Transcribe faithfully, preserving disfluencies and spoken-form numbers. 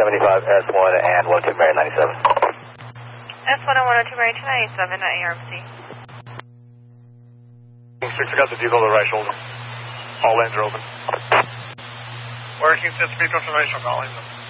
seventy-five S one and one two Mary ninety-seven. S one and one two Mary two ninety-seven at A R M C. six, I got the vehicle to the right shoulder. All lanes are open. Working system information, calling them.